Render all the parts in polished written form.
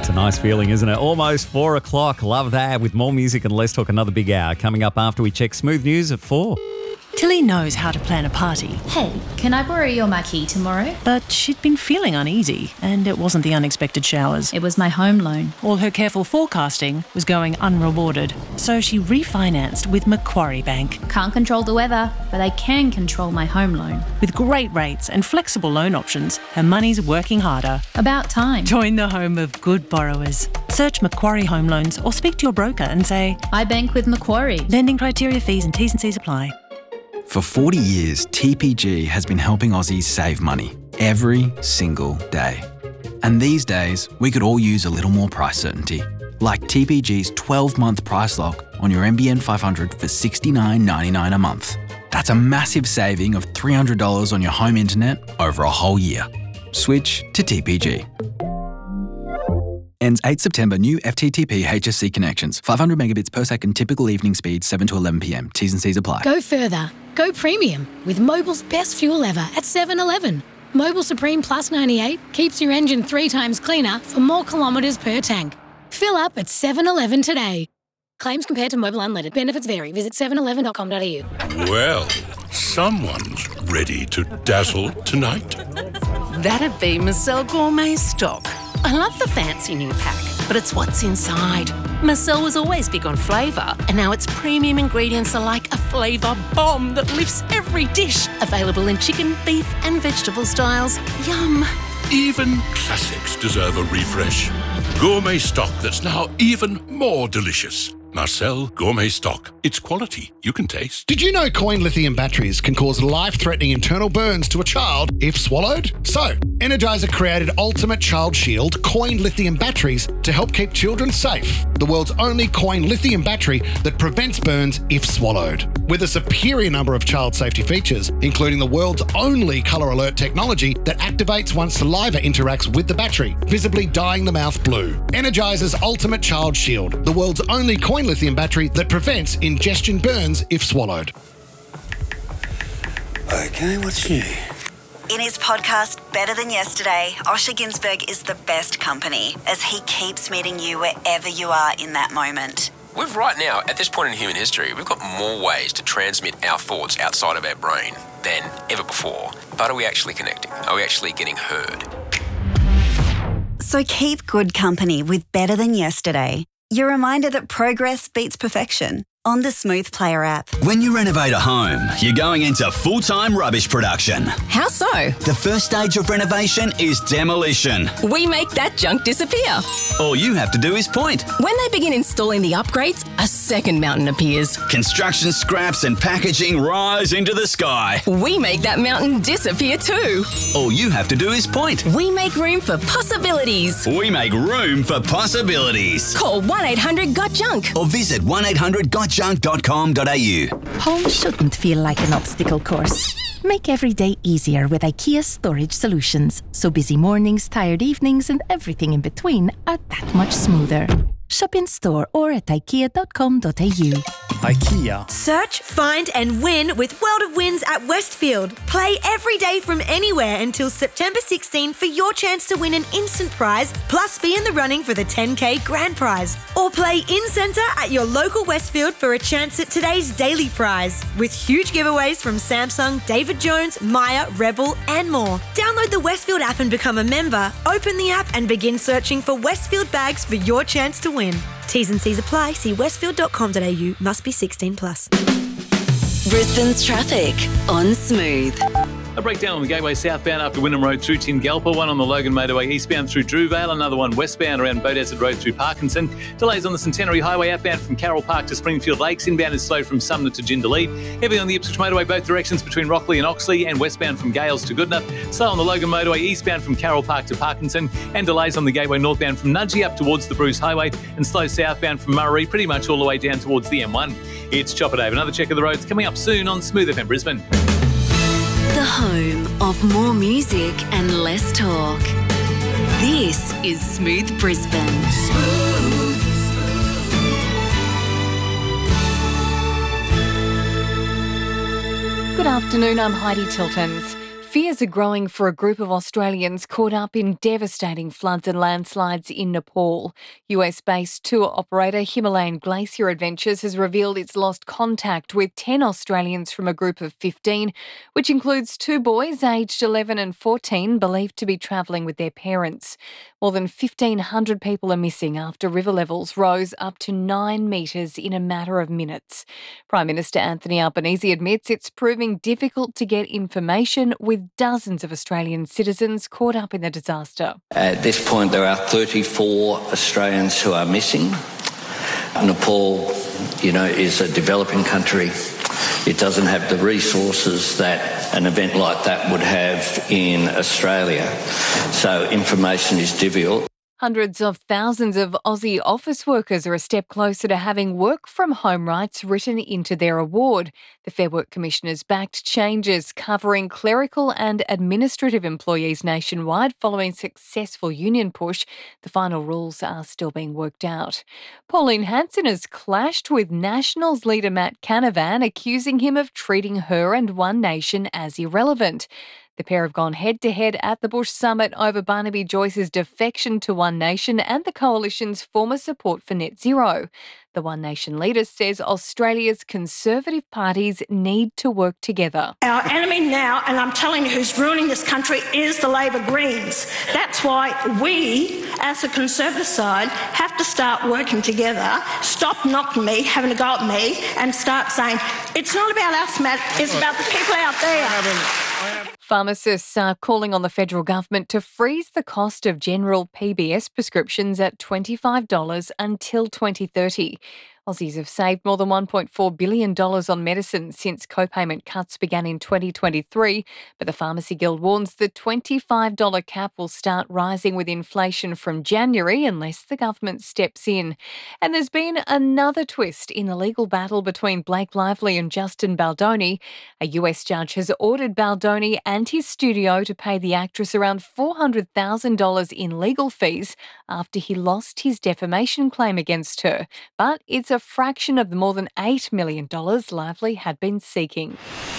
It's a nice feeling, isn't it? Almost 4 o'clock. Love that. With more music and Let's Talk another big hour coming up after we check Smooth News at 4. Tilly knows how to plan a party. Hey, can I borrow your marquee tomorrow? But she'd been feeling uneasy, and it wasn't the unexpected showers. It was my home loan. All her careful forecasting was going unrewarded, so she refinanced with Macquarie Bank. Can't control the weather, but I can control my home loan. With great rates and flexible loan options, her money's working harder. About time. Join the home of good borrowers. Search Macquarie Home Loans or speak to your broker and say, I bank with Macquarie. lending criteria, fees and T's and C's apply. For 40 years, TPG has been helping Aussies save money every single day. And these days, we could all use a little more price certainty, like TPG's 12-month price lock on your NBN 500 for $69.99 a month. That's a massive saving of $300 on your home internet over a whole year. Switch to TPG. Ends 8 September. New FTTP HSC connections. 500 megabits per second. Typical evening speed 7 to 11 p.m. T's and C's apply. Go further. Go premium with Mobil's best fuel ever at 7-Eleven. Mobil Supreme Plus 98 keeps your engine 3 times cleaner for more kilometres per tank. Fill up at 7-Eleven today. Claims compared to Mobil Unleaded. Benefits vary. Visit 711.com.au. Well, someone's ready to dazzle tonight. That'd be Marcel Gourmet Stock. I love the fancy new pack, but it's what's inside. Marcel was always big on flavour, and now its premium ingredients are like a flavour bomb that lifts every dish. Available in chicken, beef and vegetable styles. Yum. Even classics deserve a refresh. Gourmet stock that's now even more delicious. Marcel Gourmet Stock. It's quality you can taste. Did you know coin lithium batteries can cause life-threatening internal burns to a child if swallowed? So, Energizer created Ultimate Child Shield coin lithium batteries to help keep children safe. The world's only coin lithium battery that prevents burns if swallowed. With a superior number of child safety features, including the world's only colour alert technology that activates once saliva interacts with the battery, visibly dyeing the mouth blue. Energizer's Ultimate Child Shield, the world's only coin lithium battery that prevents ingestion burns if swallowed. Okay, what's new? In his podcast, Better Than Yesterday, Osher Ginsberg is the best company as he keeps meeting you wherever you are in that moment. We've right now, at this point in human history, we've got more ways to transmit our thoughts outside of our brain than ever before. But are we actually connecting? Are we actually getting heard? So keep good company with Better Than Yesterday. Your reminder that progress beats perfection on the Smooth Player app. When you renovate a home, you're going into full-time rubbish production. How so? The first stage of renovation is demolition. We make that junk disappear. All you have to do is point. When they begin installing the upgrades, a second mountain appears. Construction scraps and packaging rise into the sky. We make that mountain disappear too. All you have to do is point. We make room for possibilities. We make room for possibilities. Call 1-800-GOT-JUNK or visit 1-800-GOT-JUNK.com.au. Home shouldn't feel like an obstacle course. Make every day easier with IKEA Storage Solutions, so busy mornings, tired evenings and everything in between are that much smoother. Shop in store or at ikea.com.au. IKEA. Search, find and win with World of Wins at Westfield. Play every day from anywhere until September 16 for your chance to win an instant prize, plus be in the running for the 10K grand prize. Or play in-centre at your local Westfield for a chance at today's daily prize, with huge giveaways from Samsung, David Jones, Maya, Rebel and more. Download the Westfield app and become a member. Open the app and begin searching for Westfield bags for your chance to win. T's and C's apply. See westfield.com.au. Must be 16 plus. Brisbane's traffic on Smooth. A breakdown on the Gateway southbound after Wynnum Road through Tingalpa, one on the Logan Motorway eastbound through Drewvale, another one westbound around Beaudesert Road through Parkinson. Delays on the Centenary Highway outbound from Carroll Park to Springfield Lakes, inbound is slow from Sumner to Jindalee. Heavy on the Ipswich Motorway both directions between Rockley and Oxley, and westbound from Gales to Goodenough. Slow on the Logan Motorway eastbound from Carroll Park to Parkinson, and delays on the Gateway northbound from Nudgee up towards the Bruce Highway, and slow southbound from Murray pretty much all the way down towards the M1. It's Chopper Dave. Another check of the roads coming up soon on Smooth FM Brisbane. The home of more music and less talk. This is Smooth Brisbane. Good afternoon, I'm Heidi Tiltons. Fears are growing for a group of Australians caught up in devastating floods and landslides in Nepal. US-based tour operator Himalayan Glacier Adventures has revealed it's lost contact with 10 Australians from a group of 15, which includes 2 boys aged 11 and 14 believed to be travelling with their parents. More than 1,500 people are missing after river levels rose up to 9 metres in a matter of minutes. Prime Minister Anthony Albanese admits it's proving difficult to get information with dozens of Australian citizens caught up in the disaster. At this point, there are 34 Australians who are missing. Nepal, is a developing country. It doesn't have the resources that an event like that would have in Australia. So information is difficult. Hundreds of thousands of Aussie office workers are a step closer to having work from home rights written into their award. The Fair Work Commission has backed changes covering clerical and administrative employees nationwide following successful union push. The final rules are still being worked out. Pauline Hanson has clashed with Nationals leader Matt Canavan, accusing him of treating her and One Nation as irrelevant. The pair have gone head-to-head at the Bush Summit over Barnaby Joyce's defection to One Nation and the Coalition's former support for net zero. The One Nation leader says Australia's Conservative parties need to work together. Our enemy now, and I'm telling you who's ruining this country, is the Labor Greens. That's why we, as the Conservative side, have to start working together, stop knocking me, having a go at me, and start saying, it's not about us, Matt, it's about the people out there. Pharmacists are calling on the federal government to freeze the cost of general PBS prescriptions at $25 until 2030. Aussies have saved more than $1.4 billion on medicine since co-payment cuts began in 2023, but the Pharmacy Guild warns the $25 cap will start rising with inflation from January unless the government steps in. And there's been another twist in the legal battle between Blake Lively and Justin Baldoni. A US judge has ordered Baldoni and his studio to pay the actress around $400,000 in legal fees after he lost his defamation claim against her. But it's a fraction of the more than $8 million Lively had been seeking.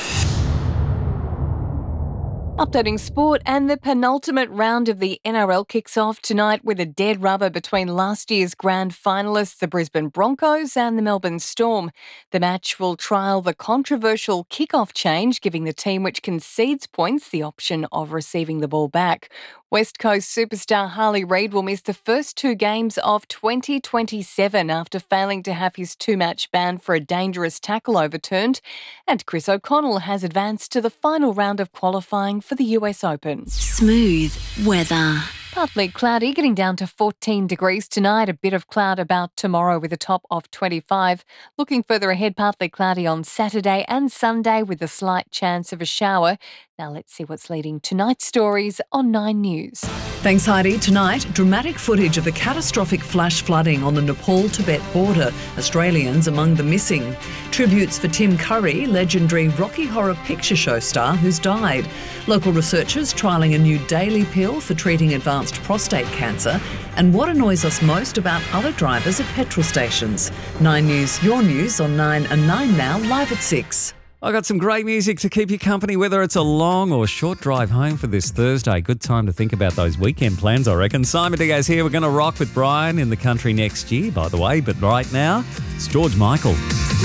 Updating sport, and the penultimate round of the NRL kicks off tonight with a dead rubber between last year's grand finalists, the Brisbane Broncos and the Melbourne Storm. The match will trial the controversial kick-off change, giving the team which concedes points the option of receiving the ball back. West Coast superstar Harley Reid will miss the first 2 games of 2027 after failing to have his 2-match ban for a dangerous tackle overturned. And Chris O'Connell has advanced to the final round of qualifying for the US Open. Smooth weather. Partly cloudy, getting down to 14 degrees tonight. A bit of cloud about tomorrow with a top of 25. Looking further ahead, partly cloudy on Saturday and Sunday with a slight chance of a shower. Now let's see what's leading tonight's stories on 9 News. Thanks, Heidi. Tonight, dramatic footage of the catastrophic flash flooding on the Nepal-Tibet border. Australians among the missing. Tributes for Tim Curry, legendary Rocky Horror Picture Show star who's died. Local researchers trialling a new daily pill for treating advanced prostate cancer. And what annoys us most about other drivers at petrol stations. 9 News, your news on 9 and 9 now, live at 6. I got some great music to keep you company, whether it's a long or short drive home for this Thursday. Good time to think about those weekend plans, I reckon. Simon Diaz here. We're going to rock with Brian in the country next year, by the way. But right now, it's George Michael.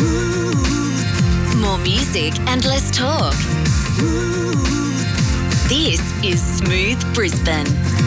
More music and less talk. This is Smooth Brisbane.